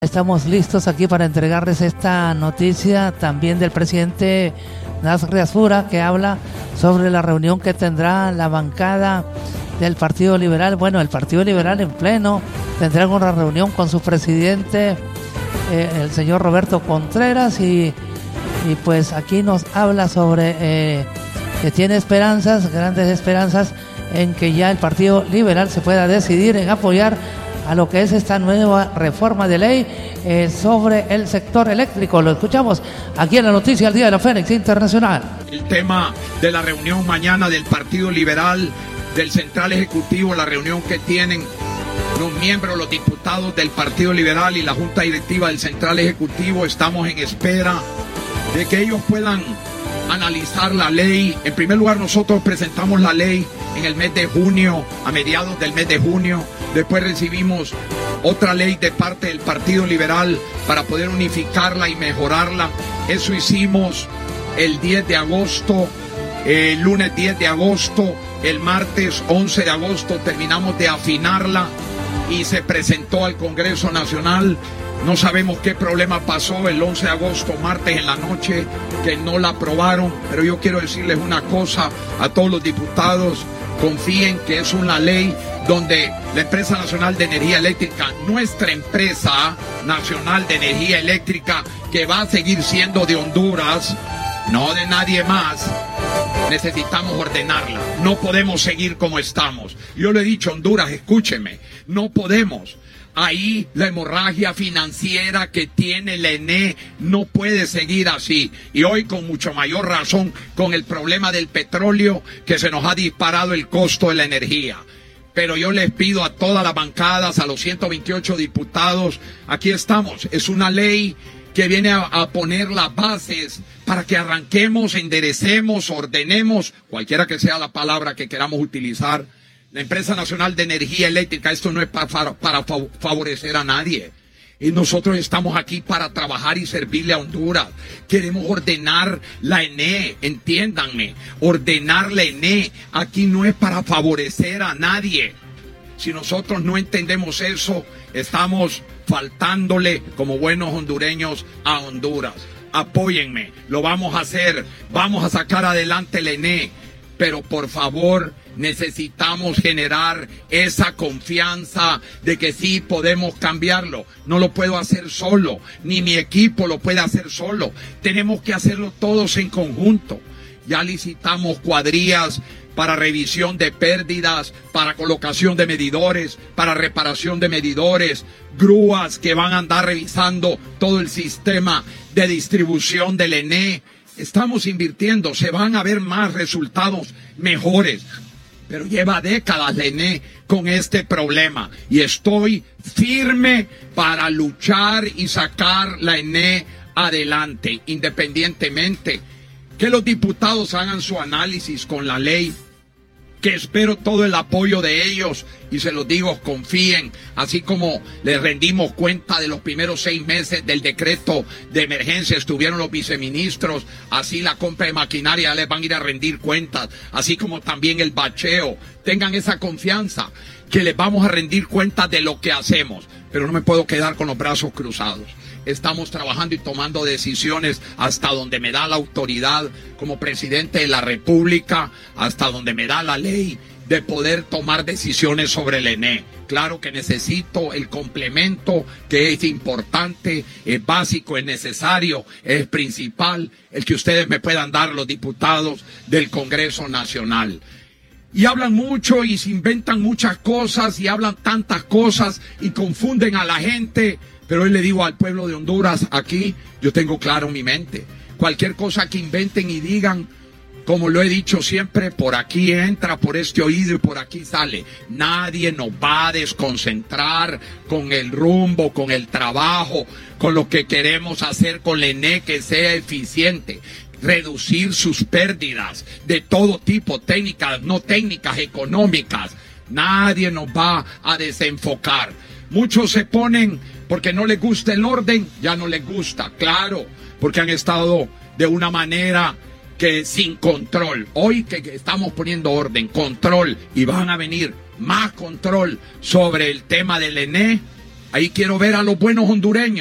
Estamos listos aquí para entregarles esta noticia también del presidente Nasri Asfura, que habla sobre la reunión que tendrá la bancada del Partido Liberal. Bueno, el Partido Liberal en pleno tendrá una reunión con su presidente, el señor Roberto Contreras, y pues aquí nos habla sobre que tiene esperanzas, grandes esperanzas, en que ya el Partido Liberal se pueda decidir en apoyar a lo que es esta nueva reforma de ley sobre el sector eléctrico. Lo escuchamos aquí en la noticia al día de la Fénix Internacional. El tema de la reunión mañana del Partido Liberal, del Central Ejecutivo, la reunión que tienen los miembros, los diputados del Partido Liberal y la Junta Directiva del Central Ejecutivo. Estamos en espera de que ellos puedan analizar la ley. En primer lugar, nosotros presentamos la ley en el mes de junio, a mediados del mes de junio. Después recibimos otra ley de parte del Partido Liberal para poder unificarla y mejorarla. Eso hicimos el 10 de agosto, el lunes 10 de agosto, el martes 11 de agosto terminamos de afinarla y se presentó al Congreso Nacional. No sabemos qué problema pasó el 11 de agosto, martes en la noche, que no la aprobaron, pero yo quiero decirles una cosa a todos los diputados: confíen que es una ley donde la Empresa Nacional de Energía Eléctrica, nuestra empresa nacional de energía eléctrica, que va a seguir siendo de Honduras, no de nadie más, necesitamos ordenarla. No podemos seguir como estamos. Yo le he dicho a Honduras, escúcheme, no podemos. Ahí la hemorragia financiera que tiene la ENE no puede seguir así. Y hoy con mucho mayor razón con el problema del petróleo, que se nos ha disparado el costo de la energía. Pero yo les pido a todas las bancadas, a los 128 diputados, aquí estamos. Es una ley que viene a poner las bases para que arranquemos, enderecemos, ordenemos, cualquiera que sea la palabra que queramos utilizar, la Empresa Nacional de Energía Eléctrica. Esto no es para favorecer a nadie. Y nosotros estamos aquí para trabajar y servirle a Honduras. Queremos ordenar la ENE, entiéndanme, ordenar la ENE. Aquí no es para favorecer a nadie. Si nosotros no entendemos eso, estamos faltándole como buenos hondureños a Honduras. Apóyenme, lo vamos a hacer, vamos a sacar adelante la ENE. Pero por favor, necesitamos generar esa confianza de que sí podemos cambiarlo. No lo puedo hacer solo, ni mi equipo lo puede hacer solo. Tenemos que hacerlo todos en conjunto. Ya licitamos cuadrillas para revisión de pérdidas, para colocación de medidores, para reparación de medidores, grúas que van a andar revisando todo el sistema de distribución del ENE. Estamos invirtiendo, se van a ver más resultados mejores. Pero lleva décadas la ENE con este problema y estoy firme para luchar y sacar la ENE adelante, independientemente que los diputados hagan su análisis con la ley, que espero todo el apoyo de ellos, y se los digo, confíen, así como les rendimos cuenta de los primeros 6 meses del decreto de emergencia, estuvieron los viceministros, así la compra de maquinaria les van a ir a rendir cuentas, así como también el bacheo. Tengan esa confianza, que les vamos a rendir cuentas de lo que hacemos, pero no me puedo quedar con los brazos cruzados. Estamos trabajando y tomando decisiones hasta donde me da la autoridad como presidente de la República, hasta donde me da la ley de poder tomar decisiones sobre el ENE. Claro que necesito el complemento, que es importante, es básico, es necesario, es principal, el que ustedes me puedan dar, los diputados del Congreso Nacional. Y hablan mucho y se inventan muchas cosas y hablan tantas cosas y confunden a la gente. Pero hoy le digo al pueblo de Honduras, aquí yo tengo claro mi mente. Cualquier cosa que inventen y digan, como lo he dicho siempre, por aquí entra, por este oído y por aquí sale. Nadie nos va a desconcentrar con el rumbo, con el trabajo, con lo que queremos hacer con la ENE, que sea eficiente. Reducir sus pérdidas de todo tipo, técnicas, no técnicas, económicas. Nadie nos va a desenfocar. Muchos se ponen porque no les gusta el orden, ya no les gusta, claro, porque han estado de una manera que sin control. Hoy que estamos poniendo orden, control, y van a venir más control sobre el tema del ENE, Ahí quiero ver a los buenos hondureños.